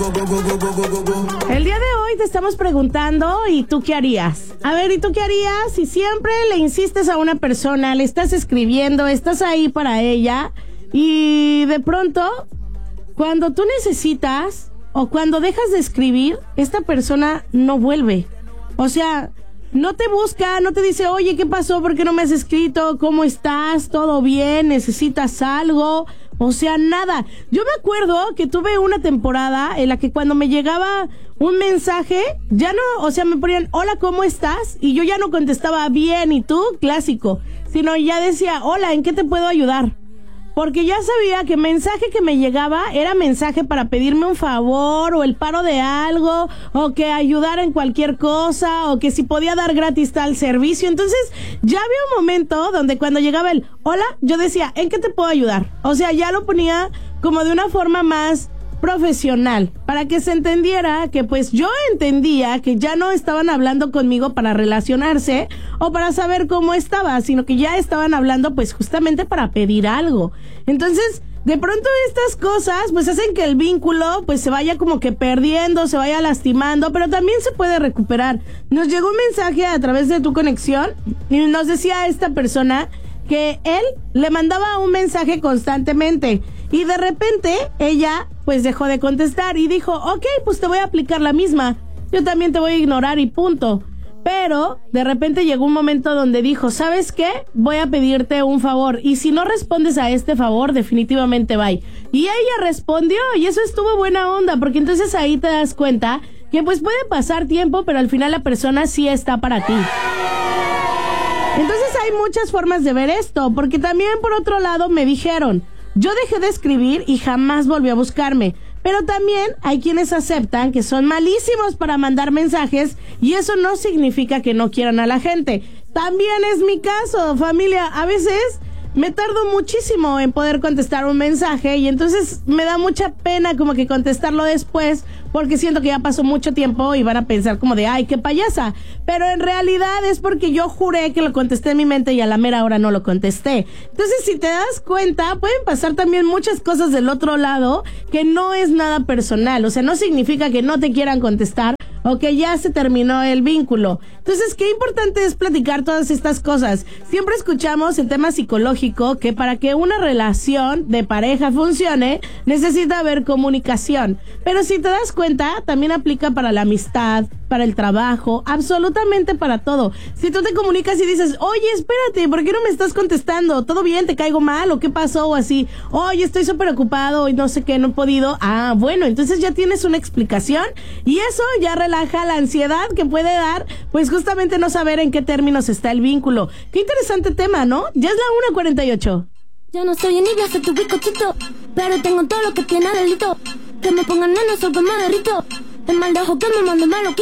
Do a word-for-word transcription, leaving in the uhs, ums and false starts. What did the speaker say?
El día de hoy te estamos preguntando, ¿y tú qué harías? A ver, ¿y tú qué harías si siempre le insistes a una persona, le estás escribiendo, estás ahí para ella y de pronto, cuando tú necesitas o cuando dejas de escribir, esta persona no vuelve? O sea, no te busca, no te dice, oye, ¿qué pasó? ¿Por qué no me has escrito? ¿Cómo estás? ¿Todo bien? ¿Necesitas algo? O sea, nada. Yo me acuerdo que tuve una temporada en la que cuando me llegaba un mensaje, ya no, o sea, me ponían, hola, ¿cómo estás? Y yo ya no contestaba bien, ¿y tú? Clásico. Sino ya decía, hola, ¿en qué te puedo ayudar? Porque ya sabía que mensaje que me llegaba era mensaje para pedirme un favor o el paro de algo o que ayudara en cualquier cosa o que si podía dar gratis tal servicio. Entonces ya había un momento donde cuando llegaba el hola, yo decía, ¿en qué te puedo ayudar? O sea, ya lo ponía como de una forma más profesional, para que se entendiera que pues yo entendía que ya no estaban hablando conmigo para relacionarse o para saber cómo estaba, sino que ya estaban hablando pues justamente para pedir algo. Entonces, de pronto estas cosas pues hacen que el vínculo pues se vaya como que perdiendo, se vaya lastimando, pero también se puede recuperar. Nos llegó un mensaje a través de Tu Conexión y nos decía esta persona que él le mandaba un mensaje constantemente y de repente ella pues dejó de contestar y dijo, ok, pues te voy a aplicar la misma, yo también te voy a ignorar y punto. Pero de repente llegó un momento donde dijo, ¿sabes qué? Voy a pedirte un favor y si no respondes a este favor, definitivamente bye. Y ella respondió y eso estuvo buena onda, porque entonces ahí te das cuenta que pues puede pasar tiempo, pero al final la persona sí está para ti. Entonces hay muchas formas de ver esto, porque también por otro lado me dijeron, yo dejé de escribir y jamás volví a buscarme. Pero también hay quienes aceptan que son malísimos para mandar mensajes y eso no significa que no quieran a la gente. También es mi caso, familia. A veces me tardo muchísimo en poder contestar un mensaje y entonces me da mucha pena como que contestarlo después porque siento que ya pasó mucho tiempo y van a pensar como de, ay, qué payasa. Pero en realidad es porque yo juré que lo contesté en mi mente y a la mera hora no lo contesté. Entonces, si te das cuenta, pueden pasar también muchas cosas del otro lado que no es nada personal. O sea, no significa que no te quieran contestar o que ya se terminó el vínculo. Entonces, qué importante es platicar todas estas cosas. Siempre escuchamos el tema psicológico que para que una relación de pareja funcione, necesita haber comunicación. Pero si te das cuenta, también aplica para la amistad, para el trabajo, absolutamente para todo. Si tú te comunicas y dices, oye, espérate, ¿por qué no me estás contestando? ¿Todo bien? ¿Te caigo mal? ¿O qué pasó? O así, oye, estoy súper ocupado y no sé qué, no he podido. Ah, bueno, entonces ya tienes una explicación y eso ya relaja la ansiedad que puede dar, pues justamente no saber en qué términos está el vínculo. Qué interesante tema, ¿no? Ya es la una cuarenta y ocho. Ya no estoy en Iblas de tu bizcochito, pero tengo todo lo que tiene delito. Que me pongan nenos o que me derrito. El mal de ojo que me mando malo.